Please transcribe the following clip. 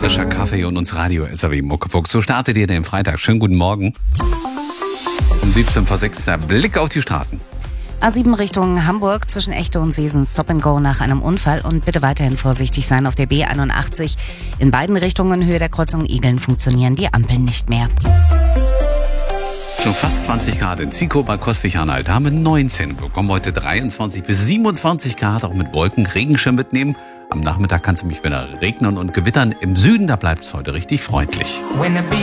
frischer Kaffee und uns Radio SAW Muckefuck. So startet ihr den Freitag. Schönen guten Morgen. Um 17 vor 6 der Blick auf die Straßen. A7 Richtung Hamburg zwischen Echte und Seesen Stop and Go nach einem Unfall und bitte weiterhin vorsichtig sein auf der B81. In beiden Richtungen Höhe der Kreuzung Igeln funktionieren die Ampeln nicht mehr. Schon fast 20 Grad in Zico bei Coswig-Anhalt. Da haben wir 19. Wir bekommen heute 23 bis 27 Grad, auch mit Wolken. Regenschirm mitnehmen. Am Nachmittag kann es nämlich wieder regnen und gewittern. Im Süden, da bleibt es heute richtig freundlich.